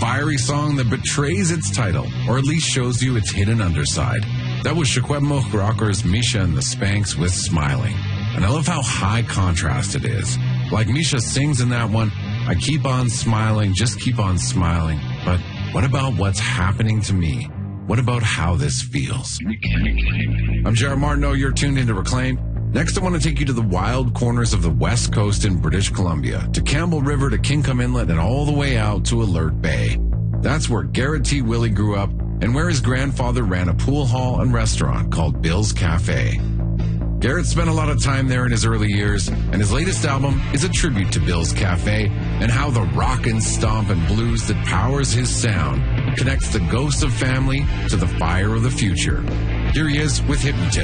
fiery song that betrays its title, or at least shows you its hidden underside. That was Secwepemc Rockers' Misha and the Spanks with Smiling. And I love how high contrast it is. Like Misha sings in that one, I keep on smiling, just keep on smiling. But what about what's happening to me? What about how this feels? I'm Jared Martineau. You're tuned into Reclaim. Next, I want to take you to the wild corners of the West Coast in British Columbia, to Campbell River, to Kincombe Inlet, and all the way out to Alert Bay. That's where Garrett T. Willie grew up, and where his grandfather ran a pool hall and restaurant called Bill's Cafe. Garrett spent a lot of time there in his early years, and his latest album is a tribute to Bill's Cafe and how the rock and stomp and blues that powers his sound connects the ghosts of family to the fire of the future. Here he is with Hypnotist.